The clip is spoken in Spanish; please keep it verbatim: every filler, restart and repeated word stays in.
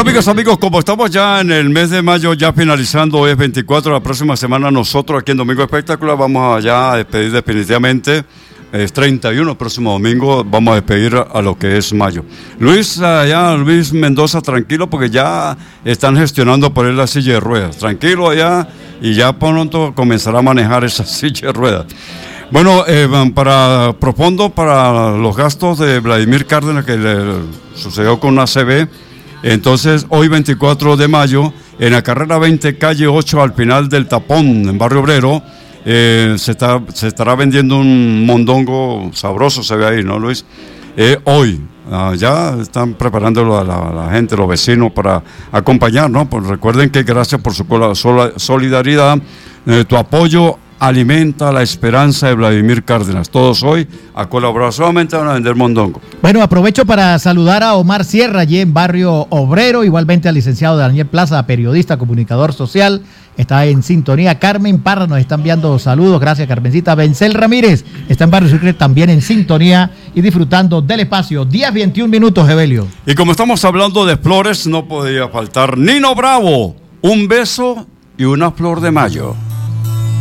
amigas, amigos, como estamos ya en el mes de mayo, ya finalizando, hoy es veinticuatro, la próxima semana nosotros aquí en Domingo Espectacular vamos allá a despedir definitivamente, es treinta y uno, el próximo domingo vamos a despedir a lo que es mayo. Luis, allá, Luis Mendoza, tranquilo, porque ya están gestionando por él la silla de ruedas, tranquilo allá, y ya pronto comenzará a manejar esa silla de ruedas. Bueno, eh, para propondo para los gastos de Vladimir Cárdenas, que le sucedió con una C B, entonces hoy veinticuatro de mayo, en la carrera veinte, calle ocho, al final del tapón, en Barrio Obrero, eh, se, está, se estará vendiendo un mondongo sabroso, se ve ahí, ¿no, Luis? Eh, hoy, ah, ya están preparándolo a la, a la gente, los vecinos, para acompañar, ¿no? Pues recuerden que gracias por su solidaridad, eh, tu apoyo alimenta la esperanza de Vladimir Cárdenas. Todos hoy a colaborar, solamente van a vender mondongo. Bueno, aprovecho para saludar a Omar Sierra, allí en Barrio Obrero, igualmente al licenciado Daniel Plaza, periodista, comunicador social, está en sintonía. Carmen Parra nos está enviando saludos, gracias Carmencita. Bencel Ramírez está en Barrio Sucre también en sintonía y disfrutando del espacio. diez veintiún minutos, Evelio. Y como estamos hablando de flores, no podía faltar Nino Bravo, un beso y una flor de mayo.